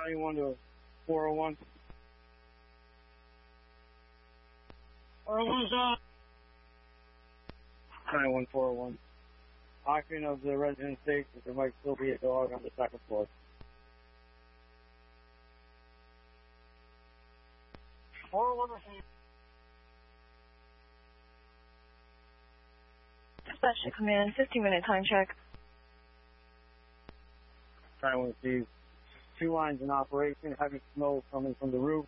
County 1 to 401. 401's on. County 1, 401. Occupant of the residence states that there might still be a dog on the second floor. Dispatch to command, 15-minute time check. County 1 sees 2 lines in operation, heavy smoke coming from the roof.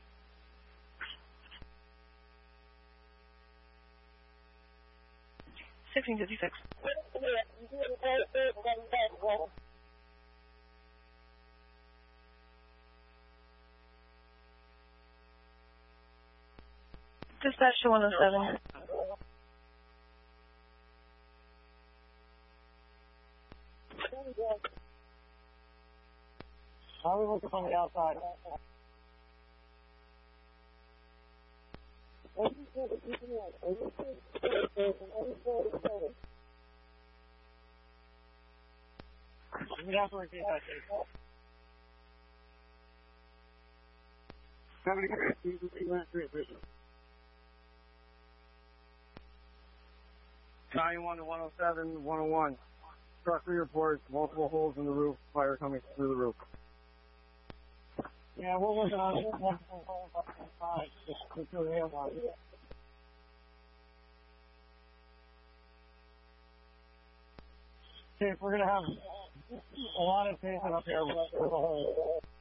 $16.56. Dispatch to 107. How are we looking from the outside? We have to repeat that. 70. County 1 to 107, 101. Truck reports multiple holes in the roof, fire coming through the roof. Yeah, we're working on it. Just to do the airline. See, if we're going to have a lot of pavement up here with the whole